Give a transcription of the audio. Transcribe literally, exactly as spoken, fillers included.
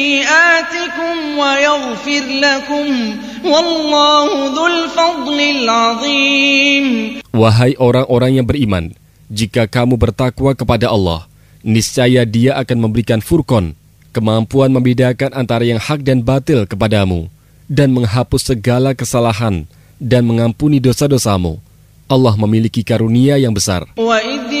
سيئاتكم ويغفر لكم والله ذو الفضل العظيم. Wahai orang-orang yang beriman, jika kamu bertakwa kepada Allah, niscaya Dia akan memberikan furqan, kemampuan membedakan antara yang hak dan batil kepadamu, dan menghapus segala kesalahan dan mengampuni dosa-dosamu. Allah memiliki karunia yang besar. وَإِذْ